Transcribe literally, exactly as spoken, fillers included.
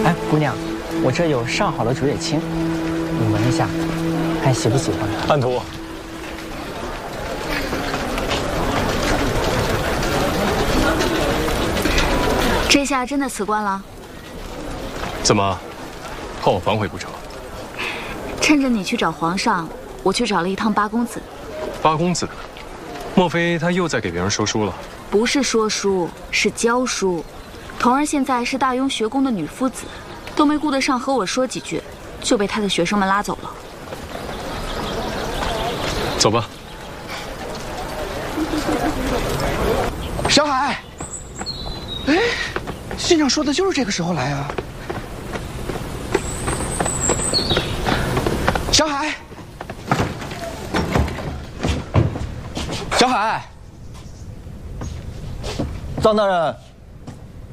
哎，姑娘，我这有上好的竹叶青，你闻一下，看喜不喜欢？ 安图， 这下真的辞官了？ 怎么，怕我反悔不成？ 趁着你去找皇上，我去找了一趟八公子。 八公子，莫非他又在给别人说书了？ 不是说书，是教书。童儿现在是大庸学宫的女夫子，都没顾得上和我说几句，就被他的学生们拉走了。 走吧。 小海，哎，信上说的就是这个时候来啊。小海，小海， 臧大人。